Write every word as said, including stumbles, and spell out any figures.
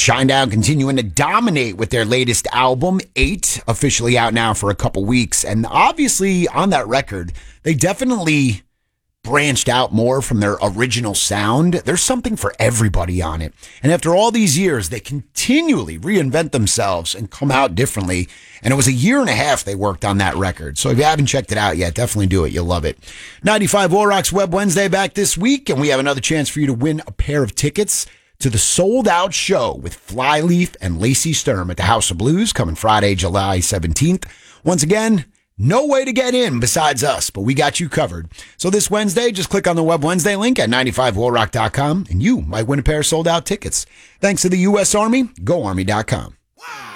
Shinedown continuing to dominate with their latest album, Eight, officially out now for a couple weeks. And obviously on that record, they definitely branched out more from their original sound. There's something for everybody on it. And after all these years, they continually reinvent themselves and come out differently. And it was a year and a half they worked on that record. So if you haven't checked it out yet, definitely do it. You'll love it. ninety-five War Rocks Web Wednesday back this week, and we have another chance for you to win a pair of tickets to the sold-out show with Flyleaf and Lacey Sturm at the House of Blues coming Friday, July seventeenth. Once again, no way to get in besides us, but we got you covered. So this Wednesday, just click on the Web Wednesday link at ninety-five war rock dot com, and you might win a pair of sold-out tickets. Thanks to the U S Army, go army dot com. Wow.